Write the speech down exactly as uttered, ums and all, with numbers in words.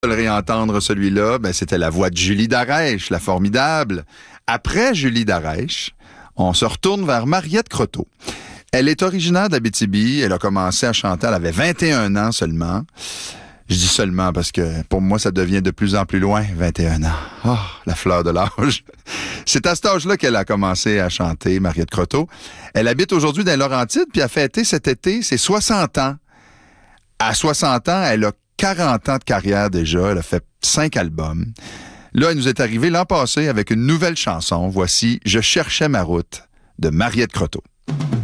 De le réentendre celui-là, ben, c'était la voix de Julie Darèche, la formidable. Après Julie Darèche, on se retourne vers Mariette Croteau. Elle est originaire d'Abitibi. Elle a commencé à chanter, elle avait vingt et un ans seulement. Je dis seulement parce que pour moi, ça devient de plus en plus loin, vingt et un ans. Oh, la fleur de l'âge. C'est à cet âge-là qu'elle a commencé à chanter, Mariette Croteau. Elle habite aujourd'hui dans les Laurentides, puis a fêté cet été ses soixante ans. À soixante ans, elle a quarante ans de carrière déjà. Elle a fait cinq albums. Là, elle nous est arrivée l'an passé avec une nouvelle chanson. Voici « Je cherchais ma route » de Mariette Croteau.